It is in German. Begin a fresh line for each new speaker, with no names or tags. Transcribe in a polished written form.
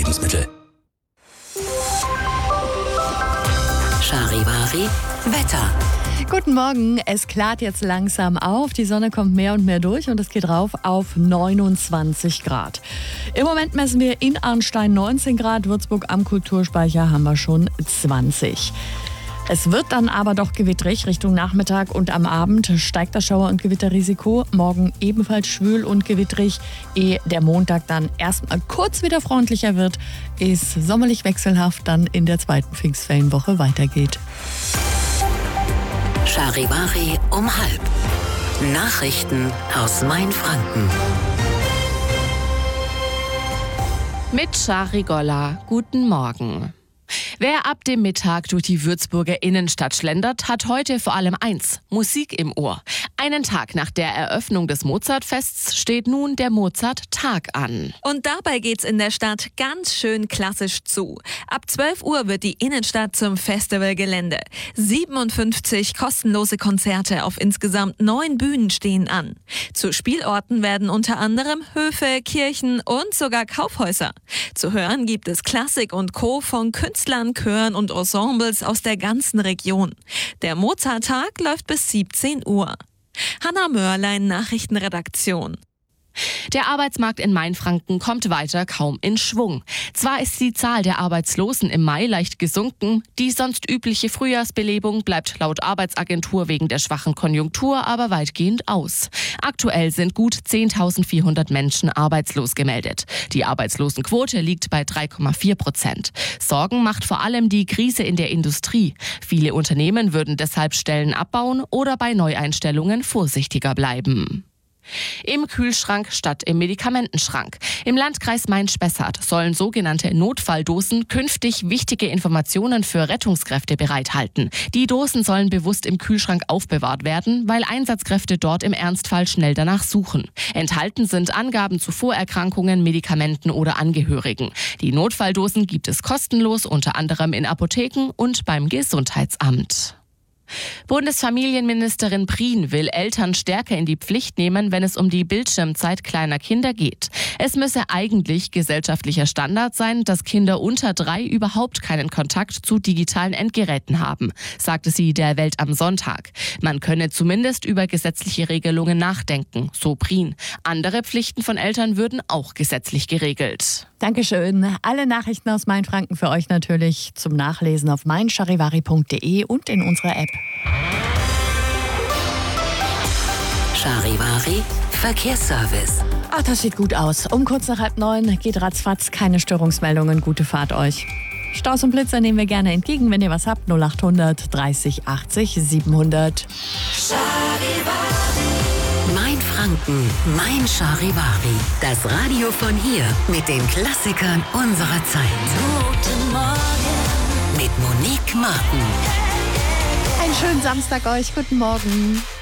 Lebensmittel.
Charivari Wetter.
Guten Morgen, es klart jetzt langsam auf, die Sonne kommt mehr und mehr durch und es geht rauf auf 29 Grad. Im Moment messen wir in Arnstein 19 Grad, Würzburg am Kulturspeicher haben wir schon 20. Es wird dann aber doch gewittrig. Richtung Nachmittag und am Abend steigt das Schauer- und Gewitterrisiko. Morgen ebenfalls schwül und gewittrig. Ehe der Montag dann erstmal kurz wieder freundlicher wird, ist sommerlich wechselhaft dann in der zweiten Pfingstferienwoche weitergeht.
Charivari um 12:30. Nachrichten aus Mainfranken.
Mit Shari Golla. Guten Morgen. Wer ab dem Mittag durch die Würzburger Innenstadt schlendert, hat heute vor allem eins: Musik im Ohr. Einen Tag nach der Eröffnung des Mozartfests steht nun der Mozart-Tag an.
Und dabei geht's in der Stadt ganz schön klassisch zu. Ab 12 Uhr wird die Innenstadt zum Festivalgelände. 57 kostenlose Konzerte auf insgesamt 9 Bühnen stehen an. Zu Spielorten werden unter anderem Höfe, Kirchen und sogar Kaufhäuser. Zu hören gibt es Klassik und Co. von Künstlern, Chören und Ensembles aus der ganzen Region. Der Mozart-Tag läuft bis 17 Uhr. Hanna Mörlein, Nachrichtenredaktion.
Der Arbeitsmarkt in Mainfranken kommt weiter kaum in Schwung. Zwar ist die Zahl der Arbeitslosen im Mai leicht gesunken, die sonst übliche Frühjahrsbelebung bleibt laut Arbeitsagentur wegen der schwachen Konjunktur aber weitgehend aus. Aktuell sind gut 10.400 Menschen arbeitslos gemeldet. Die Arbeitslosenquote liegt bei 3,4%. Sorgen macht vor allem die Krise in der Industrie. Viele Unternehmen würden deshalb Stellen abbauen oder bei Neueinstellungen vorsichtiger bleiben. Im Kühlschrank statt im Medikamentenschrank. Im Landkreis Main-Spessart sollen sogenannte Notfalldosen künftig wichtige Informationen für Rettungskräfte bereithalten. Die Dosen sollen bewusst im Kühlschrank aufbewahrt werden, weil Einsatzkräfte dort im Ernstfall schnell danach suchen. Enthalten sind Angaben zu Vorerkrankungen, Medikamenten oder Angehörigen. Die Notfalldosen gibt es kostenlos, unter anderem in Apotheken und beim Gesundheitsamt. Bundesfamilienministerin Prien will Eltern stärker in die Pflicht nehmen, wenn es um die Bildschirmzeit kleiner Kinder geht. Es müsse eigentlich gesellschaftlicher Standard sein, dass Kinder unter 3 überhaupt keinen Kontakt zu digitalen Endgeräten haben, sagte sie der Welt am Sonntag. Man könne zumindest über gesetzliche Regelungen nachdenken, so Prien. Andere Pflichten von Eltern würden auch gesetzlich geregelt.
Dankeschön. Alle Nachrichten aus Mainfranken für euch natürlich zum Nachlesen auf meincharivari.de und in unserer App.
Charivari Verkehrsservice.
Ach, das sieht gut aus. Um kurz nach 8:30 geht ratzfatz, keine Störungsmeldungen. Gute Fahrt euch. Staus und Blitzer nehmen wir gerne entgegen, wenn ihr was habt. 0800 30 80 700.
Mainfranken, Mein Charivari. Das Radio von hier mit den Klassikern unserer Zeit. Guten Morgen mit Monique Martin.
Einen schönen Samstag euch. Guten Morgen.